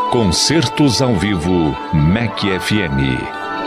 Concertos ao vivo MEC FM.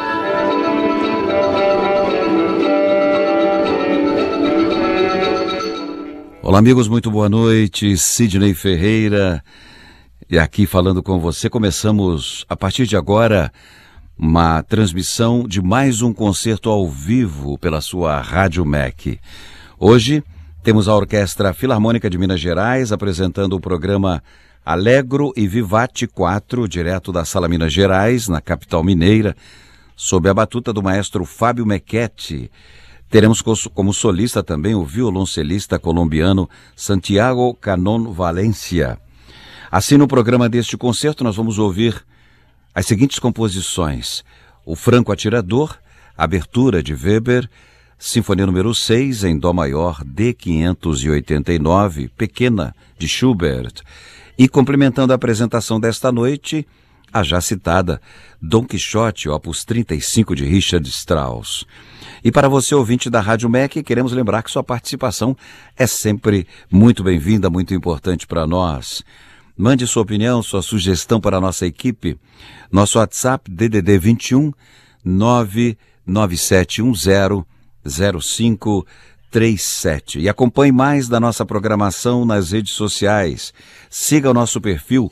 Olá amigos, muito boa noite, Sidney Ferreira e aqui falando com você. Começamos a partir de agora uma transmissão de mais um concerto ao vivo pela sua Rádio MEC. Hoje temos a Orquestra Filarmônica de Minas Gerais apresentando o programa Allegro e Vivace 4, direto da Sala Minas Gerais, na capital mineira, sob a batuta do maestro Fábio Mecchetti. Teremos como solista também o violoncelista colombiano Santiago Canon Valencia. Assim, no programa deste concerto, nós vamos ouvir as seguintes composições: o Franco Atirador, abertura de Weber, Sinfonia número 6 em Dó maior, D589, Pequena, de Schubert. E complementando a apresentação desta noite, a já citada Dom Quixote, opus 35 de Richard Strauss. E para você, ouvinte da Rádio MEC, queremos lembrar que sua participação é sempre muito bem-vinda, muito importante para nós. Mande sua opinião, sua sugestão para a nossa equipe. Nosso WhatsApp, DDD 21 99710 0537. E acompanhe mais da nossa programação nas redes sociais. Siga o nosso perfil,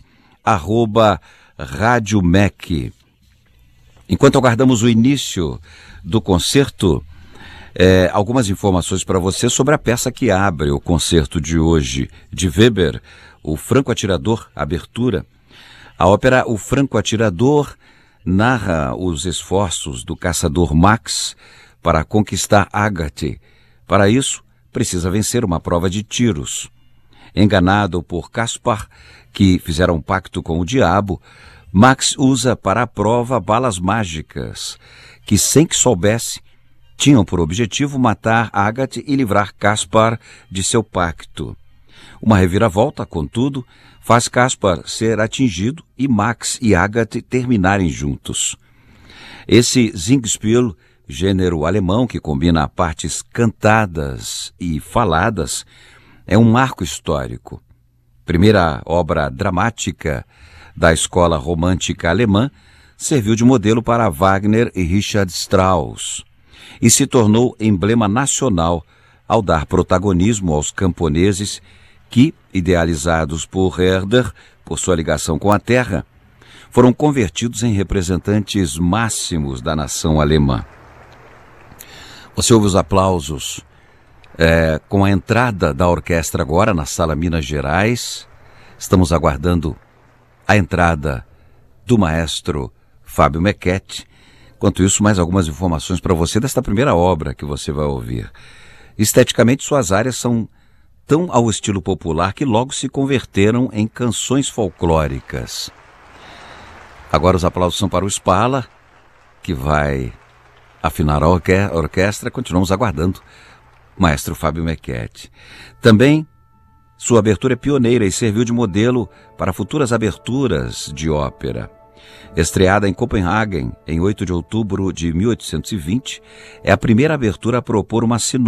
@Rádio MEC. Enquanto aguardamos o início do concerto, algumas informações para você sobre a peça que abre o concerto de hoje, de Weber, o Franco Atirador, abertura. A ópera O Franco Atirador narra os esforços do caçador Max para conquistar Agathe. Para isso, precisa vencer uma prova de tiros. Enganado por Caspar, que fizeram um pacto com o diabo, Max usa para a prova balas mágicas, que, sem que soubesse, tinham por objetivo matar Agathe e livrar Caspar de seu pacto. Uma reviravolta, contudo, faz Caspar ser atingido e Max e Agathe terminarem juntos. Esse Singspiel, gênero alemão que combina partes cantadas e faladas, é um marco histórico. Primeira obra dramática da escola romântica alemã, serviu de modelo para Wagner e Richard Strauss e se tornou emblema nacional ao dar protagonismo aos camponeses que, idealizados por Herder, por sua ligação com a terra, foram convertidos em representantes máximos da nação alemã. Você ouve os aplausos com a entrada da orquestra agora na Sala Minas Gerais. Estamos aguardando a entrada do maestro Fábio Mecchetti. Enquanto isso, mais algumas informações para você desta primeira obra que você vai ouvir. Esteticamente, suas áreas são tão ao estilo popular que logo se converteram em canções folclóricas. Agora os aplausos são para o Spala, que vai afinar a orquestra. Continuamos aguardando o maestro Fábio Mecchetti. Também sua abertura é pioneira e serviu de modelo para futuras aberturas de ópera. Estreada em Copenhague em 8 de outubro de 1820, é a primeira abertura a propor uma sinopse